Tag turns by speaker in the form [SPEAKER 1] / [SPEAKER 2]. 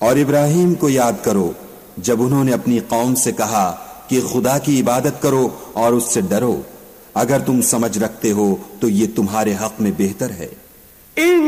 [SPEAKER 1] और इब्राहिम को याद करो जब उन्होंने अपनी कौम से कहा कि खुदा की इबादत करो और उससे डरो। अगर तुम समझ रखते हो तो ये तुम्हारे हक में बेहतर है।